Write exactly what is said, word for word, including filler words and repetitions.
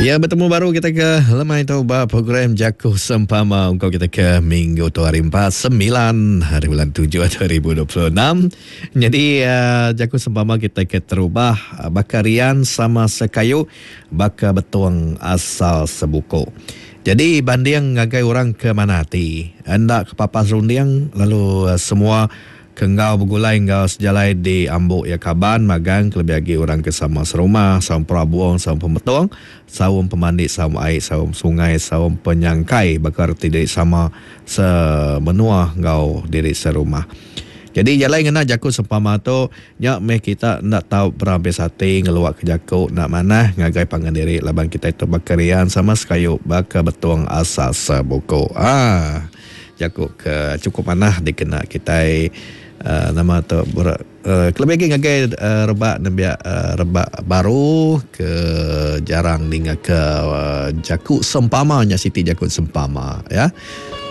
Ya, bertemu baru kita ke Lemai Tauba program Jaku Sempama untuk kita ke Minggu tu hari empat, sembilan hari bulan tujuh dua ribu dua puluh enam. Jadi uh, Jaku Sempama kita ke terubah uh, bakarian sama sekayu baka betuang asal sebuku. Jadi banding ngagai orang ke Manati, hendak ke Papas Rundiang, lalu uh, semua Kengau bergulai engkau sejalai di Ambuk ya Kaban magang kelebih lagi orang ke sama serumah, saum perabuang, saum pemetuang, saum pemandi, saum air, saum sungai, saum penyangkai bakar tidak sama semenua engkau diri serumah. Jadi jalai ngena Jaku Sempama tu nyak meh kita nak tahu berambil sate ngeluak ke Jaku nak mana ngagai pangan diri laban kita itu bakarian sama sekayu baka betuang asal sebuku. Ah, Jaku ke cukup manah dikena kita Uh, nama tu ber, uh, kelebih lagi ngagai uh, rebak nambia uh, rebak baru ke jarang dengan ke uh, Jaku Sempama nya Siti Jaku Sempama ya.